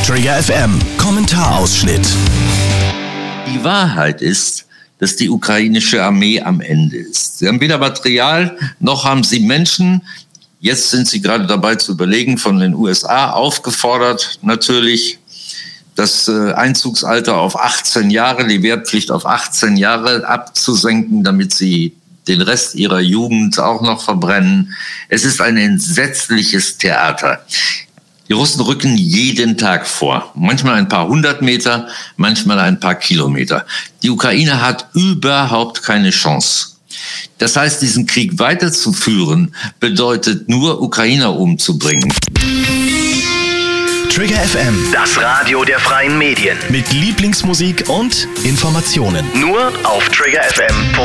Trigger FM Kommentarausschnitt. Die Wahrheit ist, dass die ukrainische Armee am Ende ist. Sie haben weder Material, noch haben sie Menschen. Jetzt sind sie gerade dabei zu überlegen, von den USA aufgefordert, natürlich das Einzugsalter auf 18 Jahre, die Wehrpflicht auf 18 Jahre abzusenken, damit sie den Rest ihrer Jugend auch noch verbrennen. Es ist ein entsetzliches Theater. Die Russen rücken jeden Tag vor. Manchmal ein paar 100 Meter, manchmal ein paar Kilometer. Die Ukraine hat überhaupt keine Chance. Das heißt, diesen Krieg weiterzuführen, bedeutet nur, Ukrainer umzubringen. Trigger FM, Das Radio der freien Medien. mit Lieblingsmusik und Informationen. Nur auf triggerfm.de.